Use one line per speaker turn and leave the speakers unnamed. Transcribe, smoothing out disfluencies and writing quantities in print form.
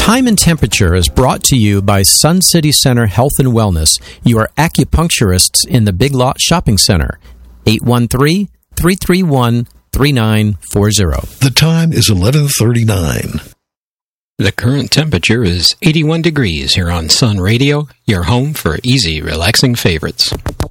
Time and Temperature is brought to you by Sun City Center Health and Wellness, your acupuncturists in the Big Lot Shopping Center. 813-331-3940.
The time is 11:39.
The current temperature is 81 degrees here on Sun Radio, your home for easy, relaxing favorites.